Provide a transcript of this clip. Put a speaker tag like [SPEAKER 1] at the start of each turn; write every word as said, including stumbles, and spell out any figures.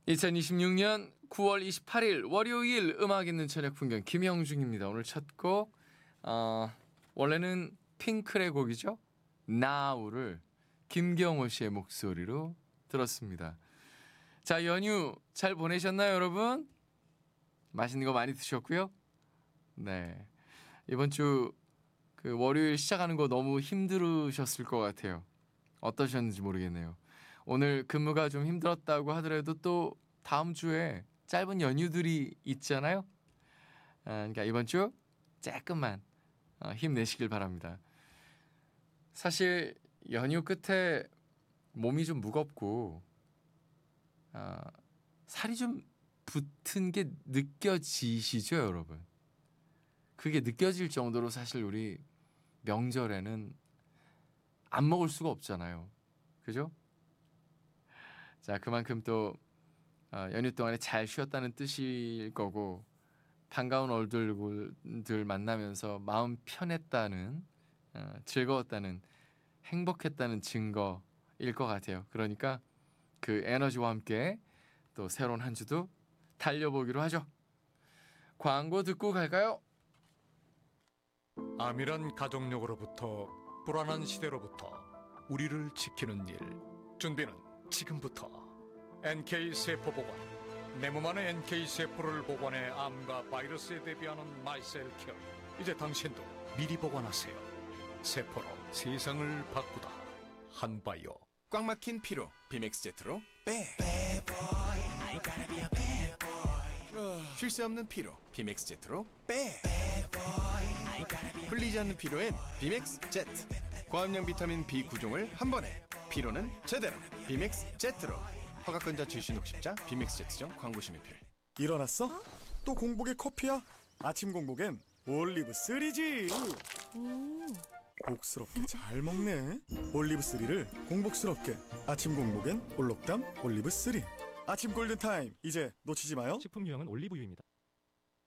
[SPEAKER 1] 이천이십육 년 구월 이십팔일 월요일 음악 있는 저녁 풍경 김영중입니다. 오늘 첫 곡 어, 원래는 핑클의 곡이죠. Now를 김경호 씨의 목소리로 들었습니다. 자, 연휴 잘 보내셨나요, 여러분? 맛있는 거 많이 드셨고요. 네, 이번 주 그 월요일 시작하는 거 너무 힘들으셨을 것 같아요. 어떠셨는지 모르겠네요. 오늘 근무가 좀 힘들었다고 하더라도 또 다음 주에 짧은 연휴들이 있잖아요. 아, 그러니까 이번 주 조금만 어, 힘내시길 바랍니다. 사실 연휴 끝에 몸이 좀 무겁고 어, 살이 좀 붙은 게 느껴지시죠, 여러분? 그게 느껴질 정도로 사실 우리 명절에는 안 먹을 수가 없잖아요. 그죠? 자, 그만큼 또 어, 연휴 동안에 잘 쉬었다는 뜻일 거고 반가운 얼굴들 만나면서 마음 편했다는 어, 즐거웠다는 행복했다는 증거일 것 같아요. 그러니까 그 에너지와 함께 또 새로운 한 주도 달려보기로 하죠. 광고 듣고 갈까요?
[SPEAKER 2] 암이란 가족력으로부터 불안한 시대로부터 우리를 지키는 일, 준비는 지금부터. 엔케이 세포보관, 내 몸 안에 엔케이 세포를 보관해 암과 바이러스에 대비하는 마이셀케어. 이제 당신도 미리 보관하세요. 세포로 세상을 바꾸다. 한바이오.
[SPEAKER 3] 꽉 막힌 피로 비맥스 제트로 빼. 쉴 새 없는 피로 비맥스 제트로 빼. 풀리지 않는 피로엔 비맥스 제트. 고함량 비타민 비 구 종을 한 번에, 피로는 제대로 비맥스 제트로. 허가권자 출신 혹십자 비맥스 제트점 광고 심의필.
[SPEAKER 4] 일어났어? 어? 또 공복에 커피야? 아침 공복엔 올리브 쓰리지. 복스럽게 잘 먹네. 올리브 쓰리를 공복스럽게. 아침 공복엔 올록담 올리브 쓰리. 아침 골든타임 이제 놓치지 마요.
[SPEAKER 5] 식품 유형은 올리브유입니다.